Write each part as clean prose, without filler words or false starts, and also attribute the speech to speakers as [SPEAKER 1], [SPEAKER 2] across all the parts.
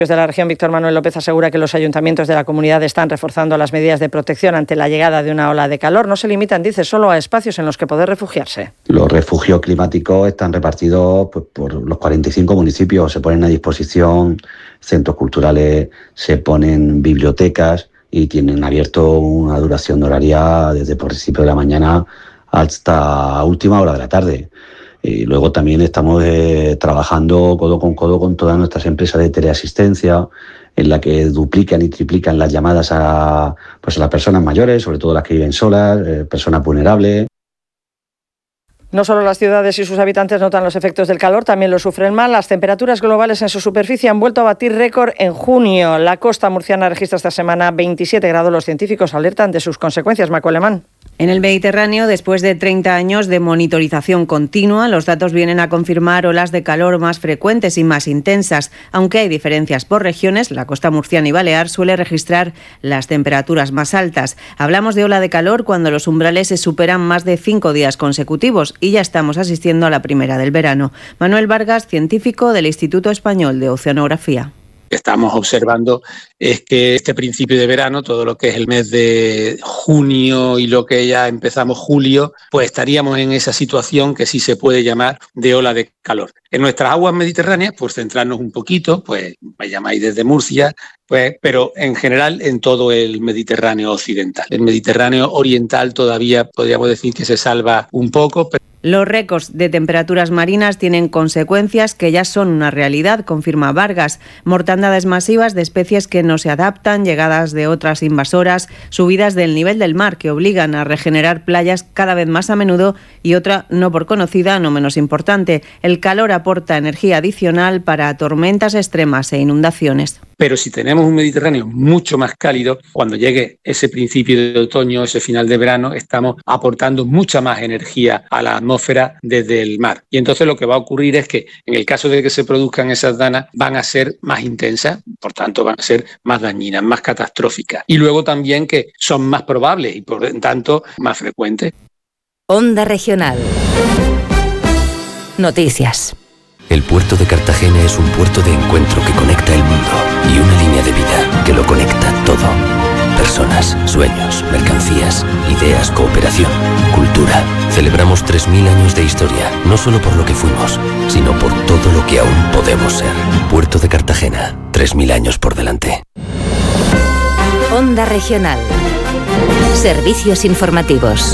[SPEAKER 1] De la región, Víctor Manuel López asegura que los ayuntamientos de la comunidad están reforzando las medidas de protección ante la llegada de una ola de calor. No se limitan, dice, solo a espacios en los que poder refugiarse.
[SPEAKER 2] Los refugios climáticos están repartidos por los 45 municipios. Se ponen a disposición centros culturales, se ponen bibliotecas y tienen abierto una duración horaria desde por principio de la mañana hasta última hora de la tarde. Y luego también estamos trabajando codo con todas nuestras empresas de teleasistencia, en la que duplican y triplican las llamadas a las personas mayores, sobre todo las que viven solas, personas vulnerables.
[SPEAKER 1] No solo las ciudades y sus habitantes notan los efectos del calor, también lo ssufren más. Las temperaturas globales en su superficie han vuelto a batir récord en junio. La costa murciana registra esta semana 27 grados. Los científicos alertan de sus consecuencias. Maco Alemán.
[SPEAKER 3] En el Mediterráneo, después de 30 años de monitorización continua, los datos vienen a confirmar olas de calor más frecuentes y más intensas. Aunque hay diferencias por regiones, la costa murciana y balear suele registrar las temperaturas más altas. Hablamos de ola de calor cuando los umbrales se superan más de 5 días consecutivos y ya estamos asistiendo a la primera del verano. Manuel Vargas, científico del Instituto Español de Oceanografía.
[SPEAKER 4] Que estamos observando es que este principio de verano, todo lo que es el mes de junio y lo que ya empezamos julio, pues estaríamos en esa situación que sí se puede llamar de ola de calor. En nuestras aguas mediterráneas, por centrarnos un poquito, pues me llamáis desde Murcia, pues, pero en general en todo el Mediterráneo occidental. El Mediterráneo oriental todavía podríamos decir que se salva un poco.
[SPEAKER 3] Los récords de temperaturas marinas tienen consecuencias que ya son una realidad, confirma Vargas. Mortandades masivas de especies que no se adaptan, llegadas de otras invasoras, subidas del nivel del mar que obligan a regenerar playas cada vez más a menudo y otra no por conocida, no menos importante. El calor aporta energía adicional para tormentas extremas e inundaciones.
[SPEAKER 4] Pero si tenemos un Mediterráneo mucho más cálido, cuando llegue ese principio de otoño, ese final de verano, estamos aportando mucha más energía a la atmósfera desde el mar. Y entonces lo que va a ocurrir es que en el caso de que se produzcan esas danas, van a ser más intensas, por tanto van a ser más dañinas, más catastróficas. Y luego también que son más probables y por tanto más frecuentes.
[SPEAKER 5] Onda Regional. Noticias.
[SPEAKER 6] El puerto de Cartagena es un puerto de encuentro que conecta el mundo y una línea de vida que lo conecta todo. Personas, sueños, mercancías, ideas, cooperación, cultura. Celebramos 3.000 años de historia, no solo por lo que fuimos, sino por todo lo que aún podemos ser. Puerto de Cartagena, 3.000 años por delante.
[SPEAKER 5] Onda Regional. Servicios informativos.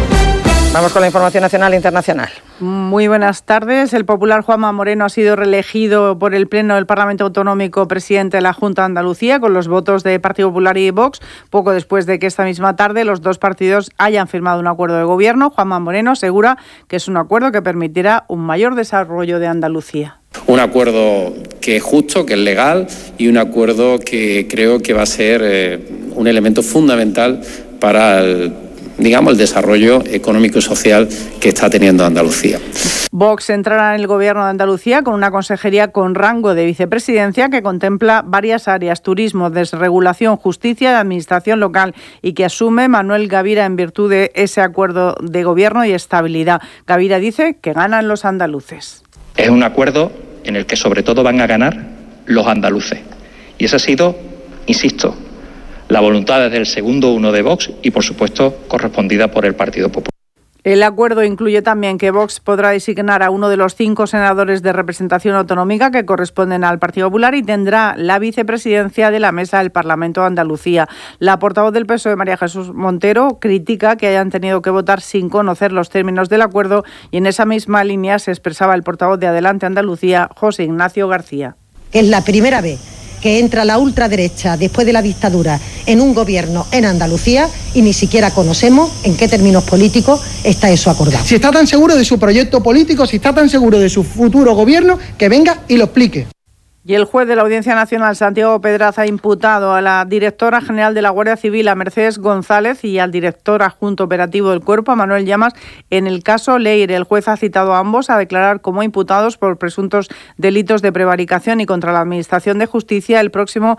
[SPEAKER 1] Vamos con la información nacional e internacional.
[SPEAKER 7] Muy buenas tardes. El popular Juanma Moreno ha sido reelegido por el Pleno del Parlamento Autonómico presidente de la Junta de Andalucía con los votos de Partido Popular y Vox, poco después de que esta misma tarde los dos partidos hayan firmado un acuerdo de gobierno. Juanma Moreno asegura que es un acuerdo que permitirá un mayor desarrollo de Andalucía.
[SPEAKER 8] Un acuerdo que es justo, que es legal y un acuerdo que creo que va a ser un elemento fundamental para el desarrollo económico y social que está teniendo Andalucía.
[SPEAKER 7] Vox entrará en el Gobierno de Andalucía con una consejería con rango de vicepresidencia que contempla varias áreas: turismo, desregulación, justicia y administración local, y que asume Manuel Gavira en virtud de ese acuerdo de gobierno y estabilidad. Gavira dice que ganan los andaluces.
[SPEAKER 9] Es un acuerdo en el que sobre todo van a ganar los andaluces. Y esa ha sido, insisto, la voluntad desde el segundo uno de Vox y, por supuesto, correspondida por el Partido Popular.
[SPEAKER 7] El acuerdo incluye también que Vox podrá designar a uno de los 5 senadores de representación autonómica que corresponden al Partido Popular y tendrá la vicepresidencia de la mesa del Parlamento de Andalucía. La portavoz del PSOE, María Jesús Montero, critica que hayan tenido que votar sin conocer los términos del acuerdo, y en esa misma línea se expresaba el portavoz de Adelante Andalucía, José Ignacio García.
[SPEAKER 10] Es la primera vez que entra la ultraderecha después de la dictadura en un gobierno en Andalucía y ni siquiera conocemos en qué términos políticos está eso acordado.
[SPEAKER 11] Si está tan seguro de su proyecto político, si está tan seguro de su futuro gobierno, que venga y lo explique.
[SPEAKER 7] Y el juez de la Audiencia Nacional, Santiago Pedraza, ha imputado a la directora general de la Guardia Civil, a Mercedes González, y al director adjunto operativo del Cuerpo, a Manuel Llamas, en el caso Leire. El juez ha citado a ambos a declarar como imputados por presuntos delitos de prevaricación y contra la Administración de Justicia el próximo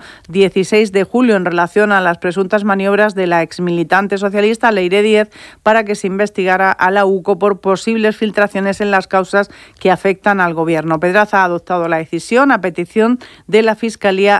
[SPEAKER 7] 16 de julio en relación a las presuntas maniobras de la exmilitante socialista Leire Díez para que se investigara a la UCO por posibles filtraciones en las causas que afectan al Gobierno. Pedraza ha adoptado la decisión a petición dirección de la Fiscalía